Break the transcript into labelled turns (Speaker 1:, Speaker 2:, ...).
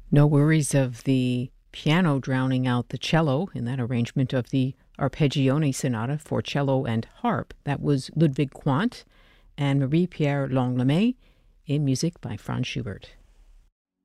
Speaker 1: No worries of the piano drowning out the cello in that arrangement of the Arpeggione Sonata for cello and harp. That was Ludwig Quandt and Marie-Pierre Longlame in music by Franz Schubert.